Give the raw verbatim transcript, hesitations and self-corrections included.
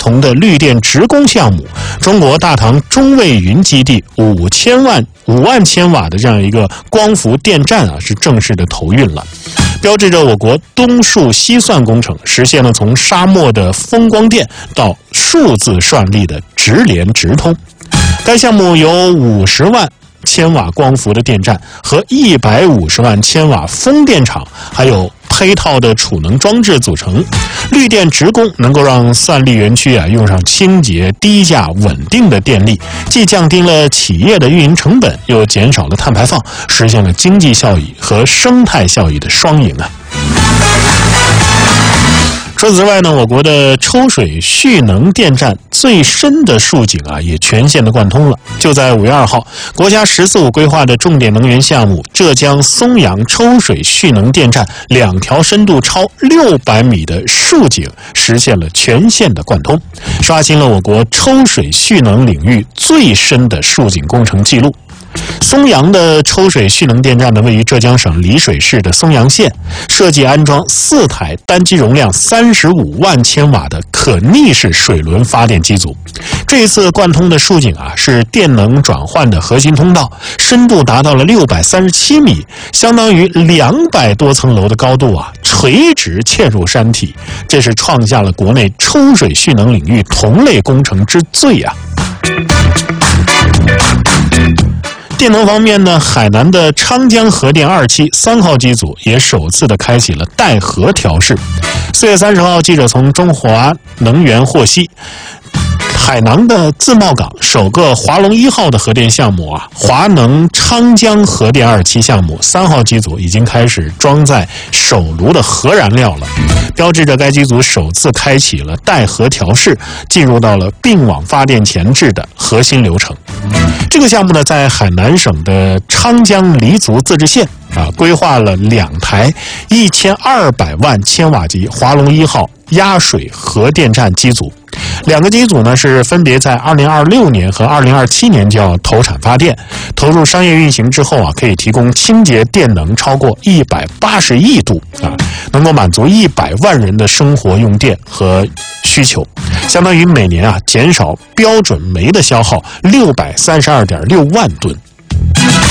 同的绿电职工项目，中国大唐中卫云基地五千万五万千瓦的这样一个光伏电站啊，是正式的投运了，标志着我国东数西算工程实现了从沙漠的风光电到数字算力的直连直通。该项目由五十万千瓦光伏的电站和一百五十万千瓦风电场，还有配套的储能装置组成。绿电直供能够让算力园区啊用上清洁、低价、稳定的电力，既降低了企业的运营成本，又减少了碳排放，实现了经济效益和生态效益的双赢啊。除此之外呢，我国的抽水蓄能电站最深的竖井啊，也全线的贯通了。就在五月二号，国家“十四五”规划的重点能源项目浙江松阳抽水蓄能电站两条深度超六百米的竖井实现了全线的贯通，刷新了我国抽水蓄能领域最深的竖井工程记录。松阳的抽水蓄能电站呢，位于浙江省丽水市的松阳县，设计安装四台单机容量三十五万千瓦的可逆式水轮发电机组。这一次贯通的竖井啊，是电能转换的核心通道，深度达到了六百三十七米，相当于两百多层楼的高度啊，垂直嵌入山体，这是创下了国内抽水蓄能领域同类工程之最啊。电能方面呢，海南的昌江核电二期三号机组也首次的开启了带核调试。四月三十号，记者从中华能源获悉，海南的自贸港首个华龙一号的核电项目啊，华能昌江核电二期项目三号机组已经开始装载手炉的核燃料了，标志着该机组首次开启了带核调试，进入到了并网发电前置的核心流程。这个项目呢，在海南省的昌江黎族自治县啊，规划了两台一千二百万千瓦级华龙一号压水核电站机组。两个机组呢是分别在二零二六年和二零二七年就要投产发电，投入商业运行之后啊，可以提供清洁电能超过一百八十亿度啊，能够满足一百万人的生活用电和需求，相当于每年啊减少标准煤的消耗六百三十二点六万吨。